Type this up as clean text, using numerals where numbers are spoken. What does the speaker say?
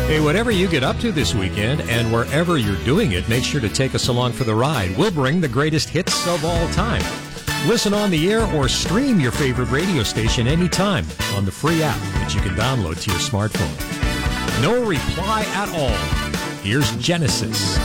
Hey, whatever you get up to this weekend and wherever you're doing it, make sure to take us along for the ride. We'll bring the greatest hits of all time. Listen on the air or stream your favorite radio station anytime on the free app that you can download to your smartphone. No reply at all. Here's Genesis.